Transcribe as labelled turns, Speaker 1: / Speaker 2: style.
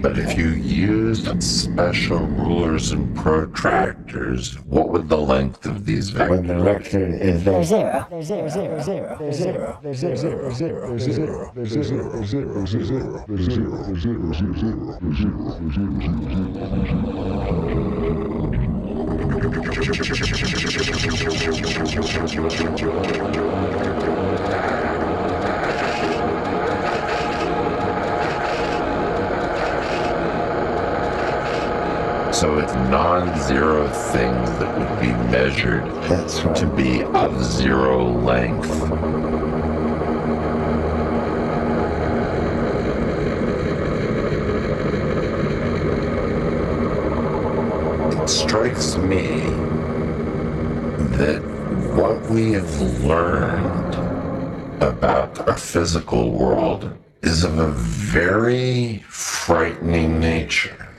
Speaker 1: But if you used special rulers and protractors, what would the length of these vectors
Speaker 2: When the vector is
Speaker 3: There's zero.
Speaker 2: there's zero, zero, zero, there's zero, there's zero, zero, zero, there's zero, there's zero, there's zero, there's zero, there's zero, there's zero, there's
Speaker 1: So it's non-zero things that would be measured
Speaker 2: That's right.
Speaker 1: to be of zero length. It strikes me that what we have learned about our physical world is of a very frightening nature.